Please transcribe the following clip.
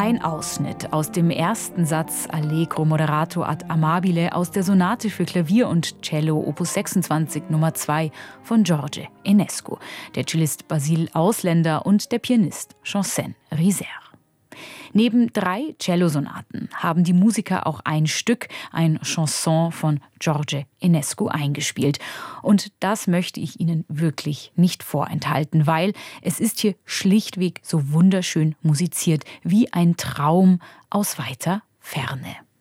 Ein Ausschnitt aus dem ersten Satz Allegro moderato ad amabile aus der Sonate für Klavier und Cello Opus 26 Nummer 2 von George Enescu, der Cellist Basile Ausländer und der Pianist Janssen Riser. Neben 3 Cellosonaten haben die Musiker auch ein Stück, ein Chanson von George Enescu eingespielt. Und das möchte ich Ihnen wirklich nicht vorenthalten, weil es ist hier schlichtweg so wunderschön musiziert, wie ein Traum aus weiter Ferne.